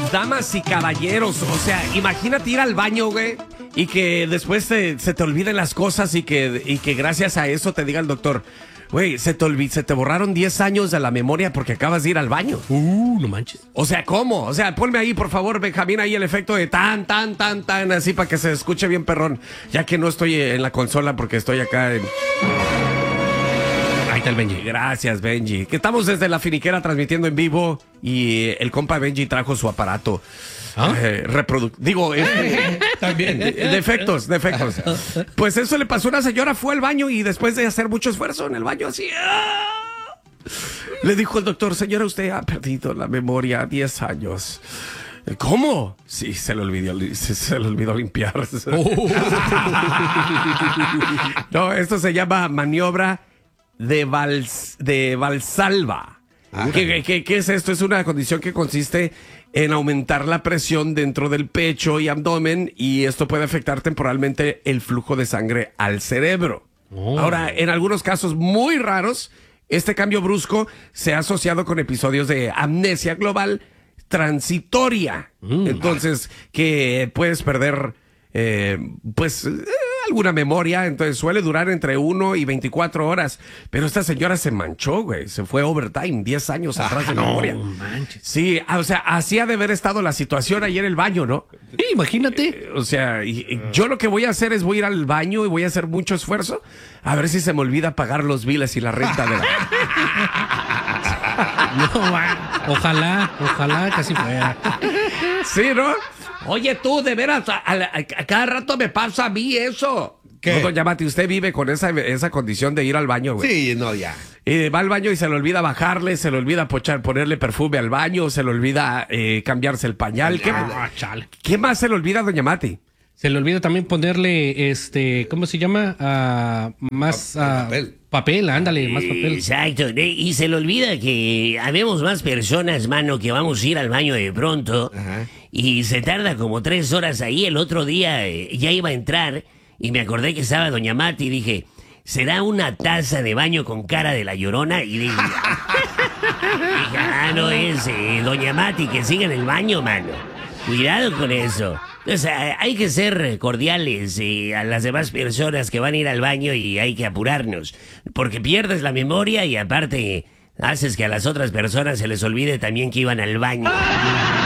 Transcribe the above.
damas y caballeros, o sea, imagínate ir al baño, güey, y que después se te olviden las cosas y que gracias a eso te diga el doctor, güey, se te borraron 10 años de la memoria porque acabas de ir al baño. No manches. O sea, ¿cómo? O sea, ponme ahí, por favor, Benjamín, ahí el efecto de tan, así para que se escuche bien perrón, ya que no estoy en la consola porque estoy acá en... Ahí está el Benji. Gracias, Benji. Que estamos desde la finiquera transmitiendo en vivo y el compa Benji trajo su aparato. ¿Ah? También. Defectos. Pues eso le pasó a una señora, fue al baño y después de hacer mucho esfuerzo en el baño así... Le dijo el doctor, señora, usted ha perdido la memoria 10 años. ¿Cómo? Sí, se le olvidó limpiar. No, esto se llama maniobra de Valsalva. ¿Qué es esto? Es una condición que consiste en aumentar la presión dentro del pecho y abdomen y esto puede afectar temporalmente el flujo de sangre al cerebro. Ahora, en algunos casos muy raros, este cambio brusco se ha asociado con episodios de amnesia global transitoria. Entonces, que puedes perder, alguna memoria. Entonces, suele durar entre 1 y 24 horas. Pero esta señora se manchó, güey. Se fue overtime, 10 años atrás de memoria. No manches. Sí, o sea, así ha de haber estado la situación ahí en el baño, ¿no? Sí, imagínate. O sea, yo lo que voy a hacer es voy a ir al baño y voy a hacer mucho esfuerzo a ver si se me olvida pagar los biles y la renta de la... No, ojalá que así fuera. Sí, ¿no? Oye, tú, de veras, a cada rato me pasa a mí eso. ¿Qué? No, doña Mati, usted vive con esa condición de ir al baño, güey. Sí, no, ya. Y va al baño y se le olvida bajarle, se le olvida ponerle perfume al baño, se le olvida cambiarse el pañal. ¿Qué más se le olvida, doña Mati? Se le olvida también ponerle, ¿cómo se llama? Papel. Papel, ándale, más papel. Exacto, y se le olvida que habemos más personas, mano, que vamos a ir al baño de pronto. Ajá. Y se tarda como 3 horas ahí. El otro día ya iba a entrar y me acordé que estaba doña Mati y dije, ¿será una taza de baño con cara de la Llorona? Y dije, no es doña Mati, que siga en el baño, mano. Cuidado con eso. O sea, hay que ser cordiales a las demás personas que van a ir al baño y hay que apurarnos. Porque pierdes la memoria y aparte haces que a las otras personas se les olvide también que iban al baño.